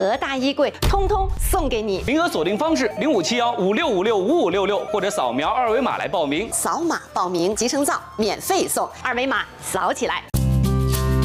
和大衣柜，通通送给你。 名额锁定方式：057156565566，或者扫描二维码来报名。 扫码报名，集成灶免费送，二维码扫起来。